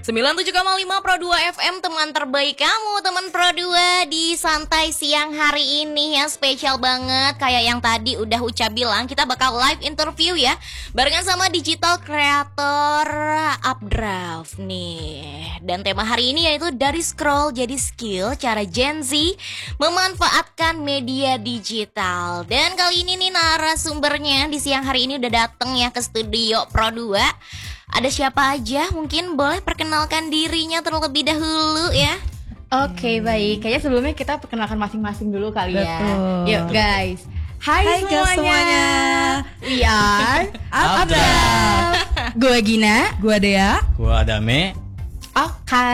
97,5 Pro 2 FM, teman terbaik kamu, teman Pro 2 di santai siang hari ini ya, spesial banget. Kayak yang tadi udah Uca bilang, kita bakal live interview ya, barengan sama digital creator Updraft nih. Dan tema hari ini yaitu dari scroll jadi skill, cara Gen Z memanfaatkan media digital. Dan kali ini nih narasumbernya di siang hari ini udah dateng ya ke studio Pro 2. Ada siapa aja? Mungkin boleh perkenalkan dirinya terlebih dahulu ya. Oke, baik. Kayaknya sebelumnya kita perkenalkan masing-masing dulu kali ya. Betul. Yuk guys. Hai semuanya. We are Updraft. Gue Gina. Gue Dea. Gue Adame. Oke.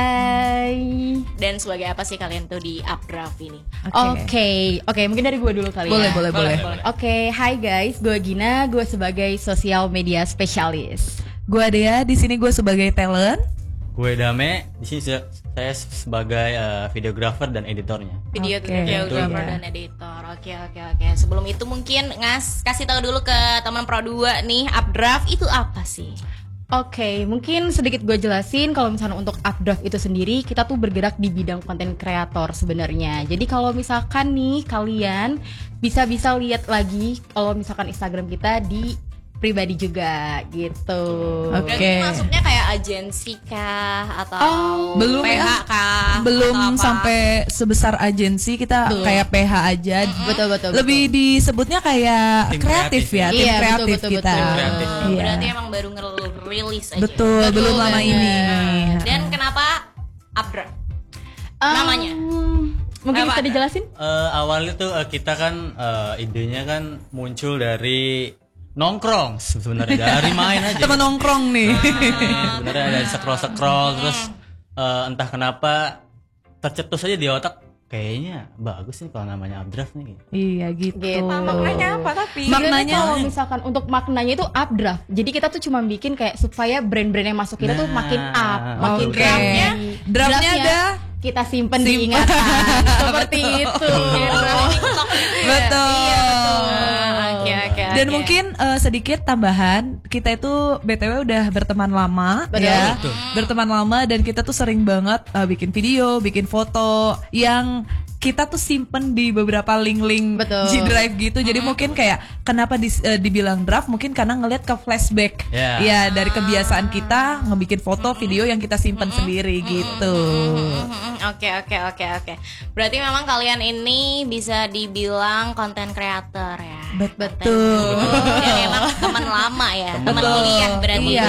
Dan sebagai apa sih kalian tuh di Updraft ini? Oke, mungkin dari gue dulu kali Boleh, ya. boleh. Oke, hai guys. Gue Gina. Gue sebagai social media spesialis. Gue Dea, di sini gue sebagai talent. Gue Dame. Di sini saya sebagai videographer dan editornya. Videographer dan editor. Oke. Sebelum itu mungkin kasih tahu dulu ke teman Pro 2 nih, Updraft itu apa sih? Oke, mungkin sedikit gue jelasin. Kalau misalnya untuk Updraft itu sendiri, kita tuh bergerak di bidang konten kreator sebenarnya. Jadi kalau misalkan nih kalian bisa lihat lagi kalau misalkan Instagram kita di pribadi juga gitu. Berarti masuknya kayak agensi kah atau belum PH ya? kah? Belum atau apa? sampai sebesar agensi, kita kayak PH aja. Betul. Lebih disebutnya kayak Tim kreatif kreatif ya, ya. tim Iya, kreatif betul. kita. Tim kreatif. Iya. Berarti emang baru ngerilis aja. Betul, belum lama betul. ini. Dan kenapa Updraft? Namanya? Mungkin Apa bisa ada? dijelasin? Awalnya tuh kita kan idenya kan muncul dari nongkrong sebenarnya, dari main aja. Temen nongkrong nih. Sebenarnya dari scroll terus entah kenapa tercetus aja di otak, kayaknya bagus nih kalau namanya Updraft nih. Iya gitu. Maknanya apa tapi? Maknanya kalau misalkan untuk maknanya itu Updraft. Jadi kita tuh cuma bikin kayak supaya brand-brand yang masuk kita tuh makin up, makin oke. draftnya ada kita simpen di ingatan. Seperti itu. betul. Oke. Dan mungkin sedikit tambahan, kita itu BTW udah berteman lama. Betul. Ya. Betul. Berteman lama dan kita tuh sering banget bikin video, bikin foto yang kita tuh simpen di beberapa link-link Betul. G Drive gitu. Jadi mungkin kayak kenapa dibilang draft, mungkin karena ngeliat ke flashback. Yeah. Ya, dari kebiasaan kita ngebikin foto, video yang kita simpen sendiri gitu. Oke. Berarti memang kalian ini bisa dibilang konten kreator ya. Betul. Dan emang teman lama ya, teman kuliah berarti. Iya.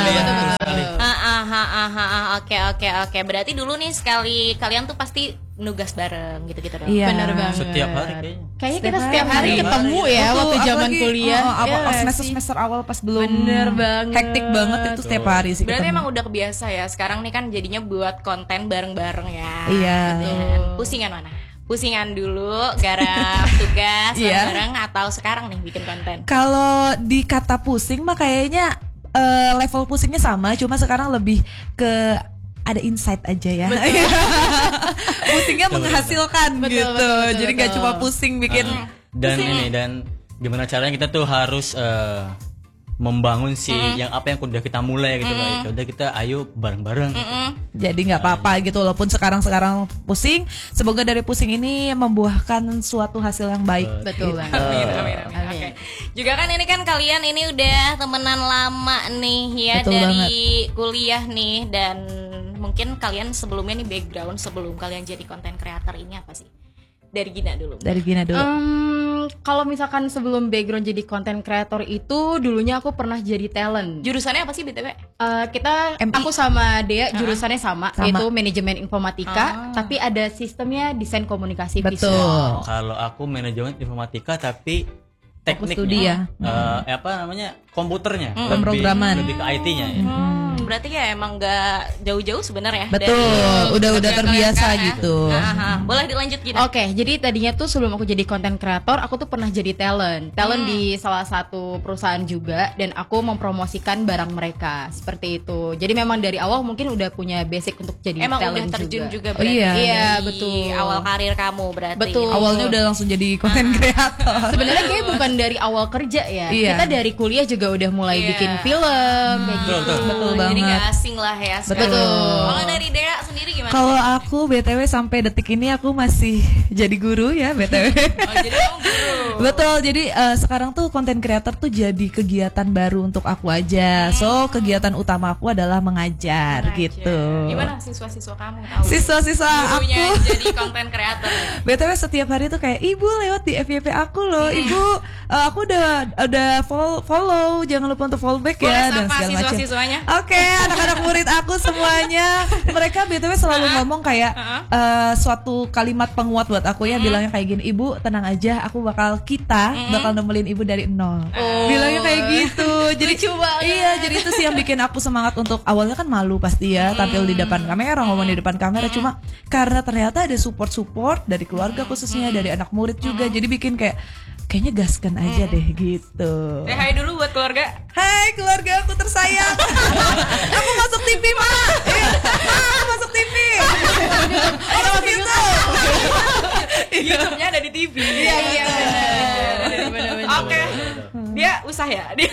Oke. Berarti dulu nih sekali kalian tuh pasti nugas bareng gitu dong. Iya. Bener banget. Setiap hari kayaknya. Kayaknya kita setiap hari ketemu ya waktu zaman kuliah. Iya nggak sih? semester awal pas belum Bener banget. hektik banget itu setiap hari sih. Berarti ketemu. emang udah kebiasa ya. Sekarang nih kan jadinya buat konten bareng-bareng ya. Iya. Dan pusingan mana? Pusingan dulu garap tugas Iya. bareng atau sekarang nih bikin konten? Kalau di kata pusing mah kayaknya level pusingnya sama, cuma sekarang lebih ke ada insight aja ya. Pusingnya menghasilkan gitu. Jadi nggak cuma pusing bikin. Dan gimana caranya kita tuh harus membangun yang apa yang udah kita mulai gitu loh. Udah kita ayo bareng-bareng. Jadi nggak apa-apa gitu, walaupun sekarang pusing. Semoga dari pusing ini membuahkan suatu hasil yang baik. Betul banget. Amin. Oke. Juga kan ini kan kalian ini udah temenan lama nih ya. Betul dari kuliah nih, dan mungkin kalian sebelumnya nih background sebelum kalian jadi konten creator ini apa sih? Dari Gina dulu. Kalau misalkan sebelum background jadi content creator itu dulunya aku pernah jadi talent. Jurusannya apa sih BTW? Aku sama Dea jurusannya sama, Sama. yaitu manajemen informatika, tapi ada sistemnya desain komunikasi Betul. visual. Kalau aku manajemen informatika tapi Fokus tekniknya studi komputernya, Pemrograman. lebih ke IT-nya ya. Berarti ya emang gak jauh-jauh sebenarnya. Betul, dari udah kerja terbiasa kalian, gitu. Boleh dilanjut Gina. Oke, jadi tadinya tuh sebelum aku jadi content creator, aku tuh pernah jadi talent di salah satu perusahaan juga, dan aku mempromosikan barang mereka seperti itu. Jadi memang dari awal mungkin udah punya basic untuk jadi Emang talent udah terjun juga Oh, berarti. iya. Iya, Di betul. awal karir kamu berarti. Betul. Awalnya udah langsung jadi konten kreator. Sebenarnya kayak bukan dari awal kerja ya. Iya. Kita dari kuliah juga udah mulai Iya. bikin film kayak gitu. Betul. Betul banget. Jadi nggak asing lah ya sekarang. Betul. Kalau dari Dea sendiri gimana? Kalau aku BTW sampai detik ini aku masih jadi guru ya BTW. Oh, jadi kamu guru. Betul, jadi sekarang tuh konten creator tuh jadi kegiatan baru untuk aku aja. So kegiatan utama aku adalah mengajar gitu. Gimana siswa-siswa kamu tahu? Siswa-siswa Gurunya aku jadi konten creator. BTW setiap hari tuh kayak ibu lewat di FYP aku loh, ibu aku udah follow, jangan lupa untuk follow back ya dan segala macam. Siswa-siswanya? Oke, anak-anak murid aku semuanya, mereka BTW selalu ngomong kayak suatu kalimat penguat buat aku ya, bilangnya kayak gini, ibu tenang aja, aku bakal nemelin ibu dari nol. Bilangnya kayak gitu. Jadi iya, jadi itu sih yang bikin aku semangat untuk awalnya kan malu pasti ya tampil di depan kamera, ngomong di depan kamera, cuma karena ternyata ada support dari keluarga khususnya dari anak murid juga, jadi bikin kayaknya gaskan aja deh gitu. Hai dulu buat keluarga. Hai keluarga aku tersayang. Aku masuk TV mak. Aku masuk TV. Oh gitu. YouTube-nya ada di TV. Iya. Oke. Dia usah ya. Dia.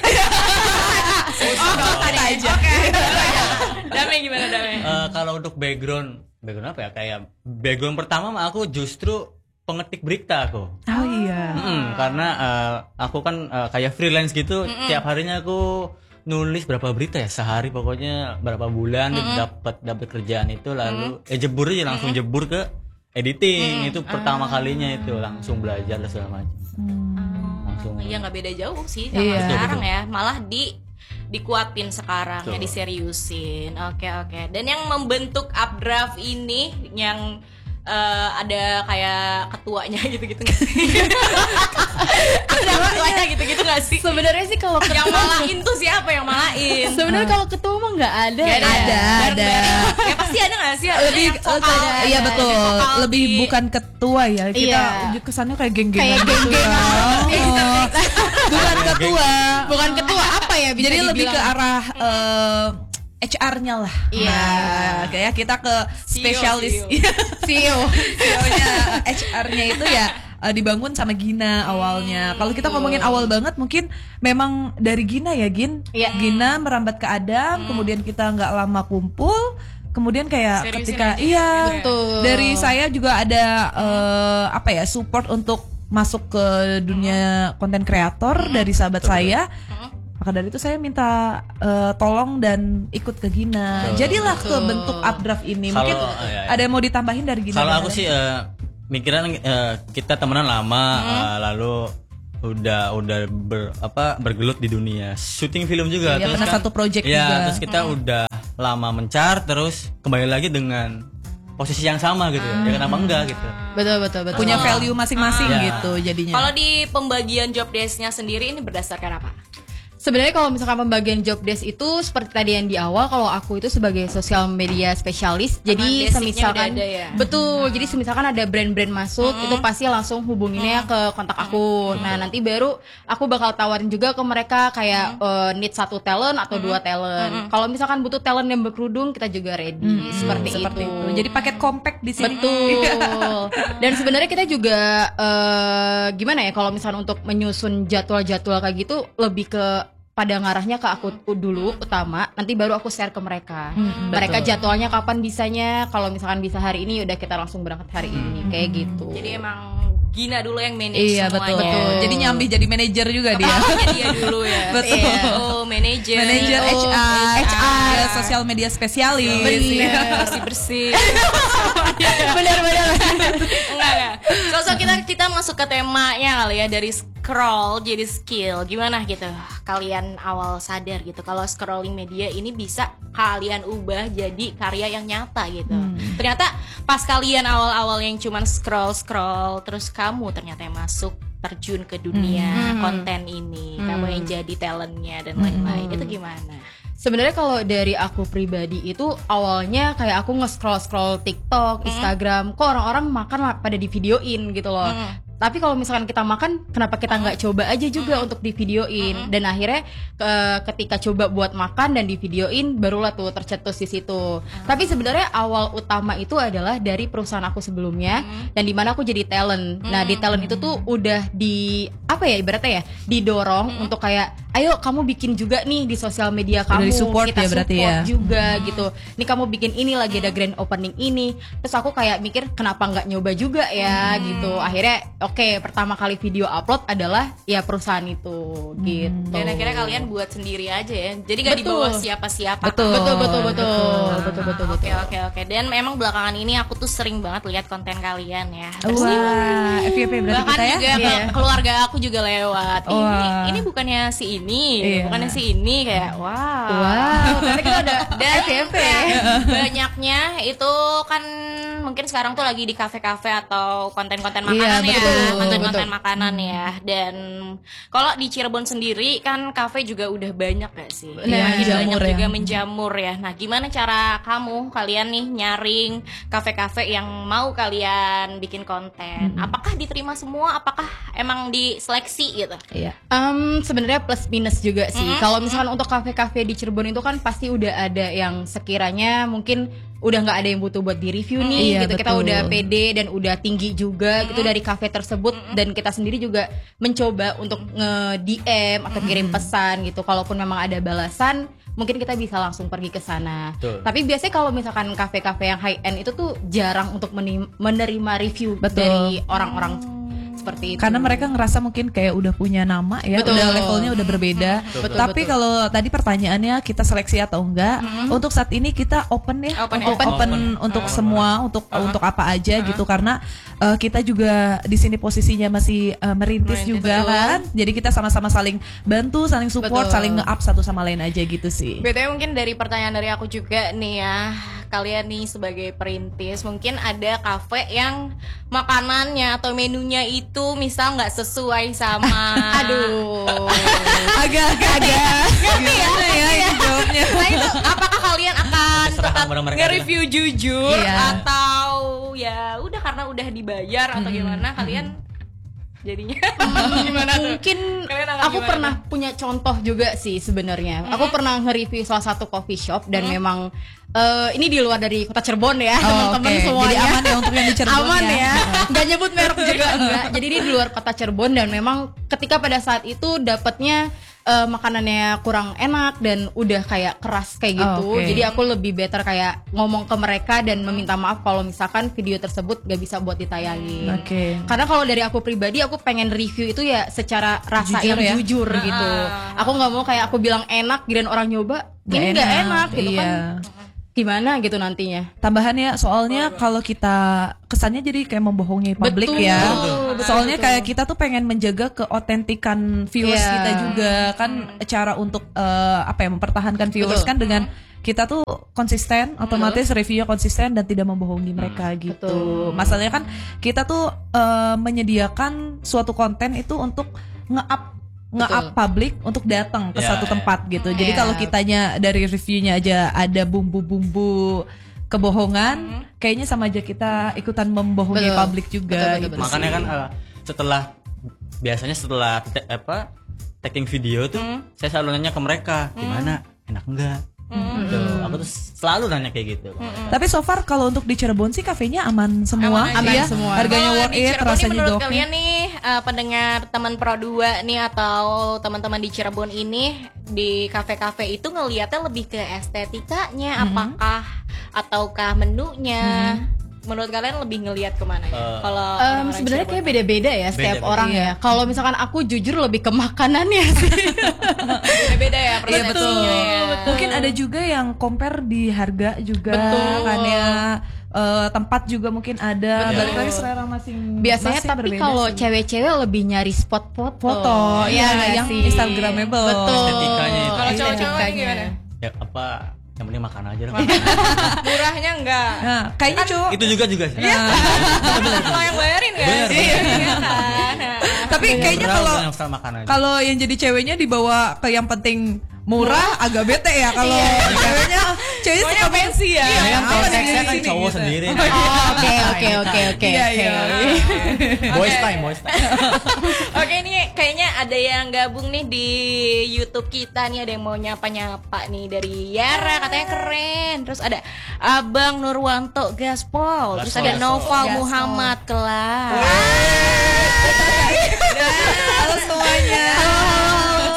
aja. Oke. Damai gimana Damai? Kalau untuk background apa ya, kayak background pertama mah aku justru pengetik berita aku. Oh iya. Karena aku kan kayak freelance gitu, tiap harinya aku nulis berapa berita ya sehari, pokoknya berapa bulan dapat kerjaan itu, lalu jebur aja langsung jebur ke editing. Itu pertama kalinya itu langsung belajar dan segala macam. Langsung. Iya nggak beda jauh sih sama Iya. sekarang ya, malah dikuatin sekarang ya, Betul. diseriusin. Oke. Dan yang membentuk Updraft ini yang ada kayak ketuanya gitu-gitu nggak sih? Ada ketuanya gitu-gitu nggak sih? Sebenarnya sih kalau Yang malahin tuh siapa yang malahin? sebenarnya kalau ketua mah nggak ada. Nggak ya. Ada. Ya pasti ada nggak sih? Ada Lebih yang vokal, iya betul, lebih vokal lebih di- bukan ketua ya. Kita Iya. kesannya kayak geng-geng. Kayak geng-gengan. Bukan ketua. Bukan ketua apa ya bisa Jadi lebih ke dibilang? arah HR-nya lah. Iya. Nah, kayak kita ke spesialis. CEO. CEO-nya HR-nya itu ya dibangun sama Gina awalnya. Kalau kita ngomongin awal banget mungkin memang dari Gina ya, Gin. Iya. Gina merambat ke Adam, kemudian kita nggak lama kumpul. Kemudian kayak Seriusin ketika aja iya gitu ya. Betul. dari saya juga ada support untuk masuk ke dunia konten kreator dari sahabat saya. Maka dari itu saya minta tolong dan ikut ke Gina. Jadilah ke bentuk Updraft ini. Mungkin Iya. ada yang mau ditambahin dari Gina? Kalau aku sih mikiran kita temenan lama, lalu udah bergelut di dunia syuting film juga. Iya, pernah satu project ya, juga. terus kita udah lama mencar, terus kembali lagi dengan posisi yang sama gitu. Ya kenapa enggak gitu. Betul. Punya value masing-masing Iya. gitu jadinya. Kalau di pembagian job desk-nya sendiri ini berdasarkan apa? Sebenarnya kalau misalkan pembagian job desk itu seperti tadi yang di awal, kalau aku itu sebagai sosial media spesialis. Jadi basicnya semisalkan udah ada ya? betul. Jadi semisalkan ada brand-brand masuk, itu pasti langsung hubunginnya ke kontak aku. Nah, nanti baru aku bakal tawarin juga ke mereka kayak need satu talent atau dua talent. Kalau misalkan butuh talent yang berkerudung, kita juga ready. Seperti itu. Jadi paket compact di sini. Betul. Dan sebenarnya kita juga gimana ya, kalau misalnya untuk menyusun jadwal-jadwal kayak gitu lebih ke pada ngarahnya ke aku dulu utama, nanti baru aku share ke mereka. Mereka jadwalnya kapan bisanya, kalau misalkan bisa hari ini udah kita langsung berangkat hari ini kayak gitu. Jadi emang Gina dulu yang manage Iya semuanya. betul. Jadi nyambi jadi manajer juga dia. Kepalanya dia dulu ya. Betul. Iya. Oh, manajer. Manajer Oh, HR, ya, sosial media spesialis. bersih-bersih. Benar. Enggak. Sosok kita masuk ke temanya kali ya, dari scroll jadi skill. Gimana gitu kalian awal sadar gitu kalau scrolling media ini bisa kalian ubah jadi karya yang nyata gitu. Ternyata pas kalian awal-awal yang cuman scroll terus kamu ternyata yang masuk terjun ke dunia konten ini, kamu yang jadi talentnya dan lain-lain. Itu gimana? Sebenarnya kalau dari aku pribadi itu awalnya kayak aku nge-scroll TikTok, Instagram, kok orang-orang makan pada di videoin gitu loh. Tapi kalau misalkan kita makan, kenapa kita nggak coba aja juga untuk di videoin? Dan akhirnya ketika coba buat makan dan di videoin, barulah tuh tercetus di situ. Tapi sebenarnya awal utama itu adalah dari perusahaan aku sebelumnya, dan di mana aku jadi talent. Nah di talent itu tuh udah di apa ya ibaratnya ya, didorong untuk kayak ayo kamu bikin juga nih di sosial media Udah kamu, di-support kita ya berarti support ya. juga gitu. Nih kamu bikin ini lagi ada grand opening ini. Terus aku kayak mikir kenapa nggak nyoba juga ya gitu. Akhirnya oke, pertama kali video upload adalah ya perusahaan itu gitu. Dan akhirnya kalian buat sendiri aja ya. Jadi nggak Betul. dibawa siapa-siapa. Betul. Betul. Oke. Dan memang belakangan ini aku tuh sering banget lihat konten kalian ya. Wah, FYP berarti Bahkan kita ya. juga Iya. keluarga aku juga lewat. Wah. Ini bukannya si ini, Iya. bukannya si ini kayak wow. Wow, ternyata kita udah Dan FYP. banyaknya itu kan mungkin sekarang tuh lagi di kafe-kafe atau konten-konten Iya, makanan ya, betul, konten-konten betul. makanan ya. Dan kalau di Cirebon sendiri kan kafe juga udah banyak gak sih? Iya, Makin banyak menjamur ya. juga menjamur ya. Nah, gimana cara kalian nih nyaring kafe-kafe yang mau kalian bikin konten? Apakah diterima semua? Apakah emang diseleksi gitu? Iya. Sebenarnya plus minus juga sih. Kalau misalkan untuk kafe-kafe di Cirebon itu kan pasti udah ada yang sekiranya mungkin udah nggak ada yang butuh buat di review nih Iya, gitu. Kita betul. udah pede dan udah tinggi juga gitu dari kafe tersebut, dan kita sendiri juga mencoba untuk nge-DM atau kirim pesan gitu. Kalaupun memang ada balasan, mungkin kita bisa langsung pergi ke sana. Betul. Tapi biasanya kalau misalkan kafe-kafe yang high end itu tuh jarang untuk menerima review Betul. dari orang-orang seperti itu. Karena mereka ngerasa mungkin kayak udah punya nama ya, Betul. udah levelnya udah berbeda. Betul, Tapi betul. kalau tadi pertanyaannya kita seleksi atau enggak, untuk saat ini kita open ya, Open ya? open untuk semua, untuk apa aja gitu, karena kita juga di sini posisinya masih merintis juga betul. kan. Jadi kita sama-sama saling bantu, saling support, Betul. saling nge-up satu sama lain aja gitu sih. BTW mungkin dari pertanyaan dari aku juga nih ya, kalian nih sebagai perintis mungkin ada kafe yang makanannya atau menunya itu misal nggak sesuai sama Agak-agak gimana ya ini jawabnya? Nah itu apakah kalian akan Terserah tetap kepada mereka nge-review jujur Iya. atau ya udah karena udah dibayar atau gimana kalian jadinya gimana tuh? Mungkin Kalian akan aku gimana pernah punya contoh juga sih sebenarnya. Aku pernah nge-review salah satu coffee shop dan memang ini di luar dari kota Cirebon ya, teman-teman oke. semuanya. Jadi aman ya untuk yang di Cirebon aman ya. ya. Nggak nyebut merek juga enggak. Jadi ini di luar kota Cirebon dan memang ketika pada saat itu dapatnya makanannya kurang enak dan udah kayak keras kayak gitu. Oke. Jadi aku lebih better kayak ngomong ke mereka dan meminta maaf kalau misalkan video tersebut gak bisa buat ditayangin. Oke. Karena kalau dari aku pribadi aku pengen review itu ya secara rasa Jujur yang ya? jujur gitu. Aku nggak mau kayak aku bilang enak dan orang nyoba ini nggak enak gitu iya. kan. Gimana gitu nantinya. Tambahan ya, soalnya kalau kita kesannya jadi kayak membohongi publik Betul, ya. betul, Soalnya betul. kayak kita tuh pengen menjaga keotentikan viewers Iya. kita juga kan, cara untuk mempertahankan viewers Betul. kan dengan kita tuh konsisten, otomatis reviewnya konsisten dan tidak membohongi mereka gitu. Betul. Masalahnya kan kita tuh menyediakan suatu konten itu untuk nge-up publik untuk datang ke Ya, satu ya. tempat gitu. Jadi Ya. kalau kitanya dari reviewnya aja ada bumbu-bumbu kebohongan, kayaknya sama aja kita ikutan membohongi Betul. publik juga. Betul, gitu Makanya sih. kan setelah tagging video tuh saya selalu nanya ke mereka gimana, enak enggak? Gitu. Aku tuh selalu nanya kayak gitu. Tapi so far kalau untuk di Cirebon sih kafenya aman semua, Aman aja. iya. Semua. Harganya Kalau worth di it, Cirebon nih rasanya menurut juga oke. kalian nih pendengar teman Pro 2 nih atau teman-teman di Cirebon ini di kafe-kafe itu ngelihatnya lebih ke estetikanya apakah ataukah menunya? Menurut kalian lebih ngelihat kemana ya? Kalau orang-orang Sebenarnya Cirebon. kayak beda-beda ya setiap Beda-beda. orang ya. Kalau misalkan aku jujur lebih ke makanannya sih. beda-beda ya Iya betul. persepsinya ya. Mungkin ada juga yang compare di harga juga Betul. kan ya. Tempat juga mungkin ada. Balik lagi selera masing. Biasanya masing tapi berbeda kalau sih. cewek-cewek lebih nyari spot foto, Iya ya, nggak yang sih? Instagramable. Betul. Estetikanya itu. Kalau cowok-cowok Estetikanya. gimana? Ya apa? Yang penting makan aja lah. Murahnya enggak. Nah, kayaknya cowok. Itu juga sih. Kalau yang bayarin kan? Bener. Iya kan? Tapi kayaknya yang sama makan aja. kalau yang jadi ceweknya dibawa ke yang penting murah agak bete ya kalau ceweknya Pokoknya suka fancy ya. Iya, yang apa nih seksnya di kan sini cowok gitu. sendiri. Oke. Iya, iya. Boys time. Oke, ini kayaknya ada yang gabung nih di YouTube kita nih, ada yang mau nyapa-nyapa nih dari Yara, katanya keren. Terus ada Abang Nurwanto Gaspol, terus ada Noval Muhammad Kelas. Halo semuanya. Buat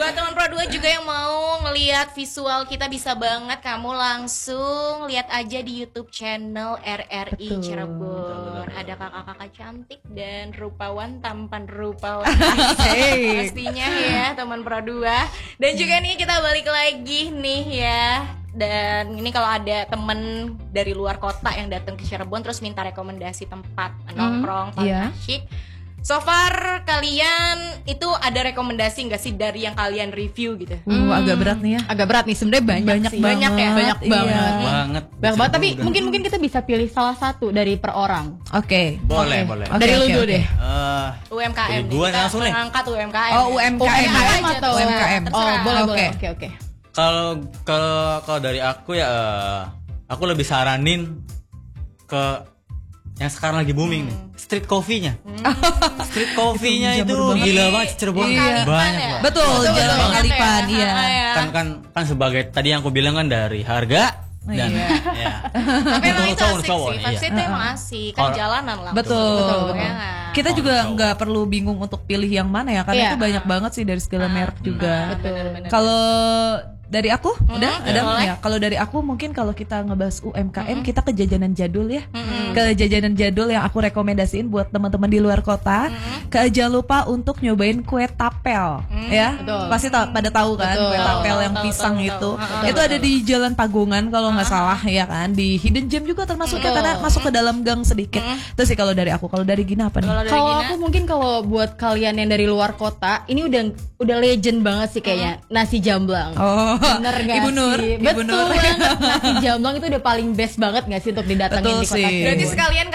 Buat teman Pro 2 juga yang mau ngelihat visual kita, bisa banget kamu langsung lihat aja di YouTube channel RRI Betul. Cirebon. Ada kakak-kakak cantik dan rupawan, tampan rupawan. Asik. Pastinya ya teman Pro 2. Dan juga nih kita balik lagi nih ya. Dan ini kalau ada temen dari luar kota yang datang ke Cirebon terus minta rekomendasi tempat nongkrong iya. syik. So far kalian itu ada rekomendasi nggak sih dari yang kalian review gitu? Agak berat nih ya. Agak berat nih sebenarnya banyak sih. Banyak ya? Banyak Iya. banget. Banget. Banyak banget, tapi Udah. mungkin kita bisa pilih salah satu dari per orang. Oke. boleh, Oke. boleh. Oke, Dari lu oke, dulu oke. deh. UMKM Dari nih, gua kita langsung nih. mengangkat UMKM. Oh, UMKM. UMKM atau UMKM. Oh, boleh boleh. Terserah. Oke. Kalau dari aku ya aku lebih saranin ke yang sekarang lagi booming nih, street coffee-nya. Street coffee-nya itu jamur banget. gila banget di Cirebon. Iya. Banyak ya? banget. Betul, Jalan banget Kalipan, ya. iya. Kan sebagai tadi yang aku bilang kan dari harga dan Iya. ya. Tapi emang itu asik Cowok, sih, iya. pasti itu emang asik, kan Kalau- jalanan lah. Betul. Ya nggak? Kita juga Cowok. nggak perlu bingung untuk pilih yang mana ya, karena Iya. itu banyak banget sih dari segala merek juga. Bener-bener. Kalau dari aku, udah ada boleh. ya. Kalau dari aku mungkin kalau kita ngebahas UMKM, kita ke jajanan jadul ya. Ke jajanan jadul yang aku rekomendasiin buat teman-teman di luar kota. Jangan lupa untuk nyobain kue tapel, ya. Betul. Pasti pada tahu kan Betul. kue tapel yang Tahu, pisang tahu, itu. tahu. Itu ada di Jalan Pagungan kalau nggak salah ya kan. Di Hidden Gem juga termasuknya Betul. karena masuk ke dalam gang sedikit. Itu sih kalau dari aku. Kalau dari Gina apa nih? Kalau dari Kalau Gina? aku mungkin kalau buat kalian yang dari luar kota, ini udah legend banget sih kayaknya, nasi jamblang. Oh, Bener gak Ibu Nur, sih? Ibu Betul Nur. banget. Nasi jamblang itu udah paling best banget gak sih untuk didatengin Betul di kota sih. Cirebon? Berarti sekalian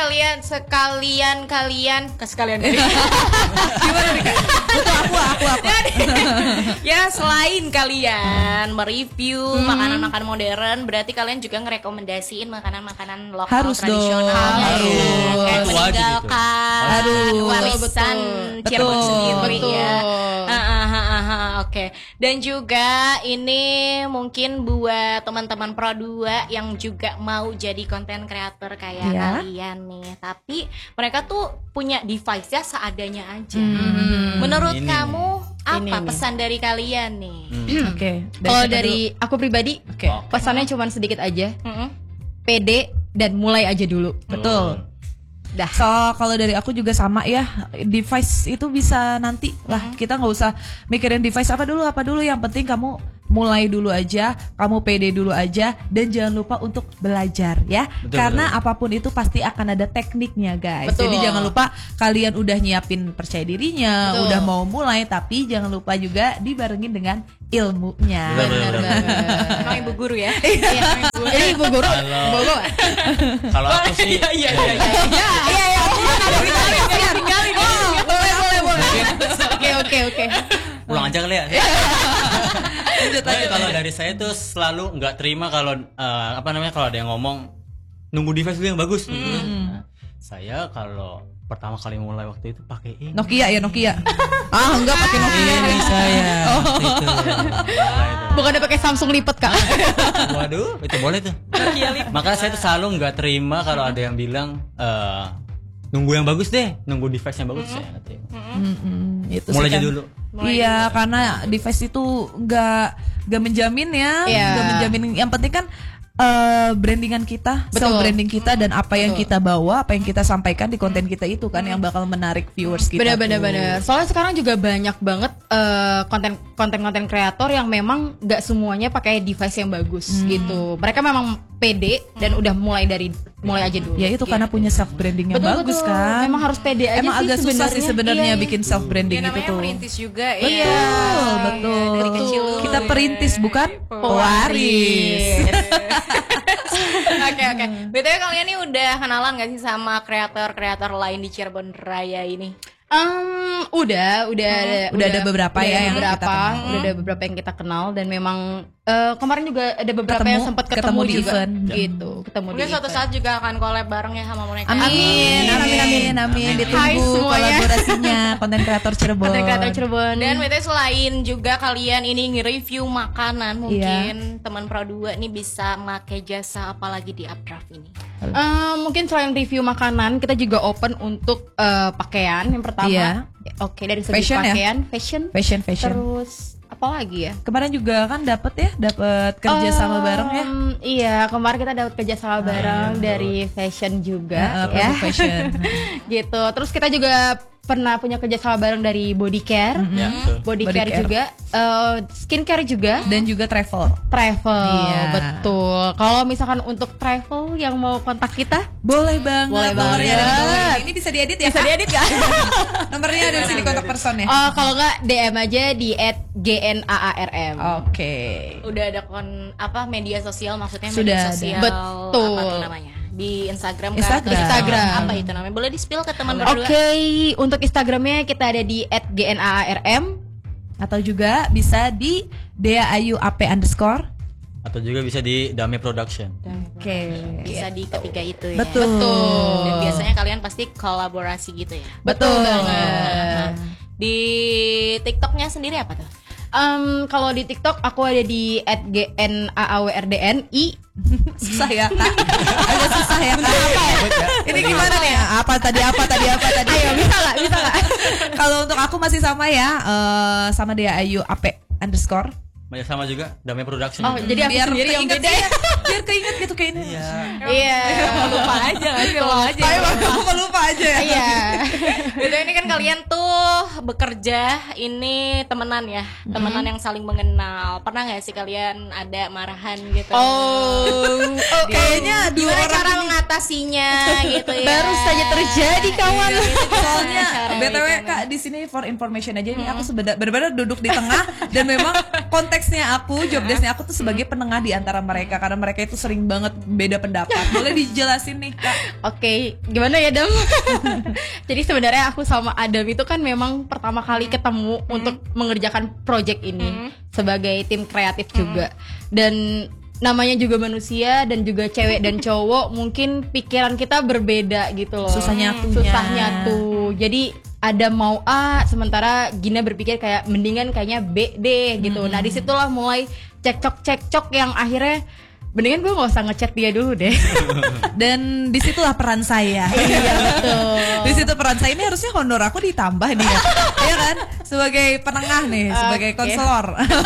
Gimana nih Kak? Betul aku. ya selain kalian mereview makanan-makanan modern, berarti kalian juga ngerekomendasiin makanan-makanan lokal Harus tradisional dong. kayak Harus. Itu wajib itu. meninggalkan Harus. warisan Betul. Cirebon Betul. sendiri ya. Betul. Oke. Dan juga ini mungkin buat teman-teman Pro 2 yang juga mau jadi konten creator kayak Iya. kalian nih, tapi mereka tuh punya device ya seadanya aja. Menurut Ini kamu apa Ini nih. pesan dari kalian nih? Oke. Kalau siapa dari aku pribadi, Oke. pesannya cuma sedikit aja, Mm-mm. pede dan mulai aja dulu. dulu? Betul. Dah. So kalau dari aku juga sama ya, device itu bisa nanti lah, kita nggak usah mikirin device apa dulu, yang penting kamu mulai dulu aja, kamu pede dulu aja, dan jangan lupa untuk belajar ya, Betul, karena betul. apapun itu pasti akan ada tekniknya guys. Betul. Jadi jangan lupa kalian udah nyiapin percaya dirinya, Betul. udah mau mulai, tapi jangan lupa juga dibarengin dengan ilmunya. Betul, betul. Emang ibu guru ya? Iya. Ini Ibu Guru, Kalau- Ibu Guru. Kalau aku sih Iya. Oke. pulang aja kali ya. Lanjut, Tapi kalau dari saya tuh selalu nggak terima kalau kalau ada yang ngomong nunggu device dulu yang bagus. Nah, saya kalau pertama kali mulai waktu itu pakai ini. Nokia. Enggak pakai Nokia Ini nih. saya. Waktu itu. Mulai itu. Bukannya pakai Samsung lipat, Kak. Waduh, itu boleh tuh. Makanya saya tuh selalu nggak terima kalau ada yang bilang nunggu yang bagus deh, nunggu device yang bagus saya nggak terima. Itu Mulai sih aja kan. dulu. Iya, karena device itu nggak menjamin ya, Iya. nggak menjamin. Yang penting kan brandingan kita, Betul. self branding kita, dan apa yang kita bawa, apa yang kita sampaikan di konten kita itu kan yang bakal menarik viewers kita. Bener. Soalnya sekarang juga banyak banget konten kreator yang memang nggak semuanya pakai device yang bagus gitu. Mereka memang pede dan udah mulai aja dulu. Ya itu karena punya self branding yang Betul, bagus betul. kan. Memang harus pede aja Emang sih agak susah sih sebenarnya Iya. bikin self branding Ya itu namanya tuh. merintis juga Betul, ya. betul. Dari kecil dulu. Kita perintis bukan pewaris. Oke. BTW kalian nih udah kenalan gak sih sama kreator-kreator lain di Cirebon Raya ini? Udah ada beberapa ya yang kita kenal. udah ada beberapa yang kita kenal dan memang kemarin juga ada beberapa yang sempat ketemu di juga event. gitu, ketemu Mungkin di suatu event. saat juga akan collab bareng ya sama mereka. Amin. Hai Ditunggu semuanya. kolaborasinya konten kreator Cirebon. Konten kreator Cirebon. Dan BTW selain juga kalian ini nge-review makanan, mungkin teman Pro 2 nih bisa make jasa apalagi di Updraft ini. Mungkin selain review makanan, kita juga open untuk pakaian yang pertama. Iya. Oke, dari segi Fashion ya? pakaian, fashion. Fashion. Terus apalagi ya? Kemarin juga kan dapat kerja sama bareng ya. Iya, kemarin kita dapat kerja sama bareng dari fashion juga ya. Produk fashion. Gitu. Terus kita juga pernah punya kerja sama bareng dari body care, Ya, betul. body Body care care. juga, skincare juga, Dan juga travel. travel, Iya. betul. Kalau misalkan untuk travel yang mau kontak kita, Boleh banget. Boleh Nomornya ada di bawah banget. ini. Ini bisa diedit ya? bisa diedit gak? Nomornya ada di sini kontak personnya. Kalau nggak DM aja di @gnaarm. Oke. Udah ada media sosial, maksudnya Sudah media ada. sosial. Betul. Apa tuh namanya? Di Instagram kan? Instagram. Instagram. Apa itu namanya? Boleh di-spill ke teman Oke, berdua? untuk Instagramnya kita ada di @gnaarm. Atau juga bisa di @deaayuap_. Atau juga bisa di Dame Production. Oke. Bisa di ketiga itu ya. Betul. Dan biasanya kalian pasti kolaborasi gitu ya. Betul Nah, banget. Di TikToknya sendiri apa tuh? Kalau di TikTok aku ada di @gnaawrdni. Susah ya Kak. Agak susah ya Kak. Ini gimana nih? Apa tadi? Ayo, bisa nggak? Kalau untuk aku masih sama ya, sama @deaayuap_. Banyak sama juga Dame Production. Oh, jadi aku sendiri yang keinget beda. ya. Biar keinget gitu kayak ini. Iya. Lupa aja, lupa aja. Aku lupa aja ya. Iya. Betul, ini kan kalian tuh bekerja ini temenan ya, temenan yang saling mengenal. Pernah nggak sih kalian ada marahan gitu? Kayaknya dua Gimana orang cara ini mengatasinya gitu ya? Baru saja terjadi, kawan. soalnya Cara BTW balikannya. Kak di sini for information aja ini aku benar-benar duduk di tengah dan memang konteksnya aku job desknya aku tuh sebagai penengah di antara mereka karena mereka itu sering banget beda pendapat. Boleh dijelasin nih Kak? Oke, gimana ya Dam? Jadi sebenarnya aku sama Adam itu kan memang pertama kali ketemu untuk mengerjakan project ini sebagai tim kreatif juga. Dan namanya juga manusia dan juga cewek dan cowok, mungkin pikiran kita berbeda gitu loh. Susah nyatunya. Susah nyatu. Jadi ada mau A, sementara Gina berpikir kayak mendingan kayaknya B deh gitu. Nah disitulah mulai cekcok yang akhirnya mendingan gue gak usah ngechat dia dulu deh. Dan disitulah peran saya. Iya betul. Di situ peran saya ini harusnya honor aku ditambah nih ya. Iya kan? Sebagai penengah nih, sebagai konselor.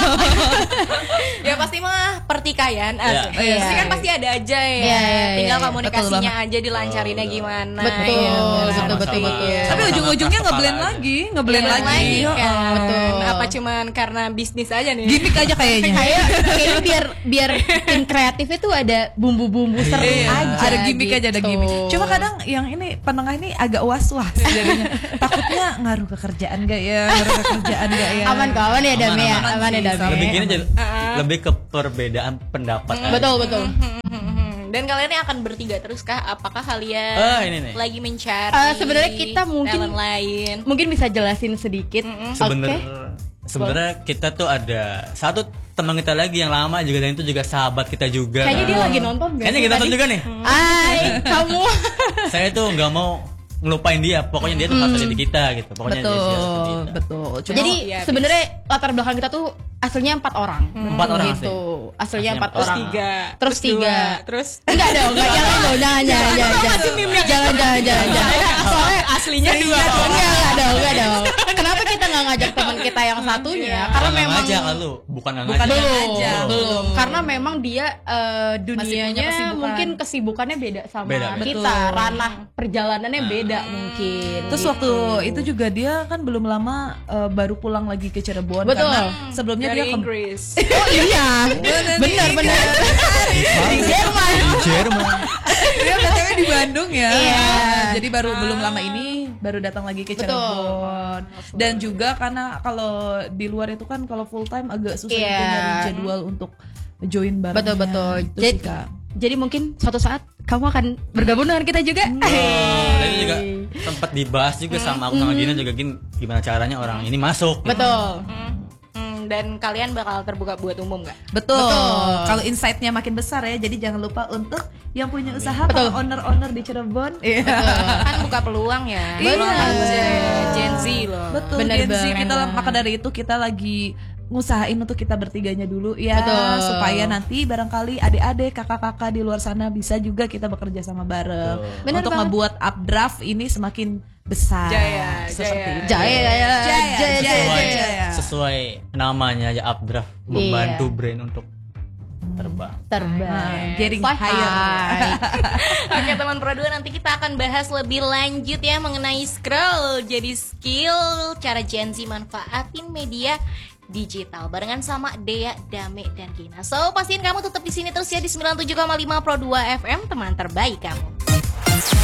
Ya pasti mah pertikaian. Iya. Pasti kan pasti ada aja ya. Iya, iya, Tinggal iya. komunikasinya aja dilancarinnya gimana. Betul, Iya, betul. Iya. Tapi ujung-ujungnya ngeblend Kepala lagi, Blend lagi Yo, kan. betul. Apa cuman karena bisnis aja nih? gimmick aja kayaknya. Kayaknya biar tim kreatif itu ada bumbu-bumbu seru Iya, aja. ada gimmick aja, ada gitu. gimmick. Cuma kadang yang ini penengah ini agak was-was jadinya. Takutnya ngaruh ke kerjaan gak ya? Aman kok, aman ya Dam ya, aman aman ya sih, Dam. sama. Lebih gini aja, lebih ke perbedaan pendapat. aja. Betul. Dan kalian ini akan bertiga terus kah? Apakah kalian ini nih. lagi mencari Sebenarnya kita mungkin- talent lain? Mungkin bisa jelasin sedikit. Sebenarnya kita tuh ada satu teman kita lagi yang lama juga dan itu juga sahabat kita juga. Kayaknya dia lagi nonton gak Kayaknya sih kita nonton tadi? juga nih. Hai, kamu. Saya tuh nggak mau ngelupain dia, pokoknya dia tuh harus ada di kita gitu. Pokoknya dia harus di kita. Betul. Cuma Jadi iya, sebenarnya latar belakang kita tuh aslinya 4 orang. 4 orang gitu. Aslinya Aslinya 4 empat orang. orang. Terus 3. Terus Enggak dong, enggak jangan dong, jangan. Jangan. Soalnya aslinya dua. Enggak dong. Kenapa kita nggak ngajak teman kita yang satunya? Karena Nggak memang ngajak lalu, bukan nggak Bukan ngajak. ngajak. belum. Karena memang dia punya dunianya kesibukan. mungkin kesibukannya beda sama Beda. kita. Betul. Ranah perjalanannya beda mungkin. Terus waktu itu juga dia kan belum lama baru pulang lagi ke Cirebon. Betul. Karena sebelumnya Dari dia ke Inggris. Oh iya. Benar. di Jerman. Di Jerman. Dia BTW di Bandung ya. Iya. Jadi baru belum lama ini baru datang lagi ke Betul. Cirebon. Dan juga karena kalau di luar itu kan kalau full time agak susah Iya. juga nyari jadwal untuk join barengnya. Betul. Itu sih, Kak. Jadi mungkin suatu saat kamu akan bergabung dengan kita juga. Dan itu juga sempat dibahas juga sama aku sama Gina juga gimana caranya orang ini masuk. Betul. Dan kalian bakal terbuka buat umum nggak? Betul. Kalau insight-nya makin besar ya, jadi jangan lupa untuk yang punya usaha, Betul. para owner-owner di Cirebon. Iya. Kan buka peluang ya. Iya. Gen Z loh. Betul. Bener Gen Z, banget. kita maka dari itu kita lagi ngusahain untuk kita bertiganya dulu ya, Betul. supaya nanti barangkali adik-adik, kakak-kakak di luar sana bisa juga kita bekerja sama bareng Bener untuk banget. ngebuat updraft ini semakin besar. Jaya, seperti jaya. itu. Jaya. Jaya. Sesuai sesuai namanya aja updraft, membantu brain untuk terbang. Getting Fly higher. high. Oke teman Pro 2, nanti kita akan bahas lebih lanjut ya mengenai scroll jadi skill, cara Gen Z manfaatin media digital barengan sama Dea, Dame, dan Gina. So pastiin kamu tetap di sini terus ya di 97,5 Pro 2 FM, teman terbaik kamu.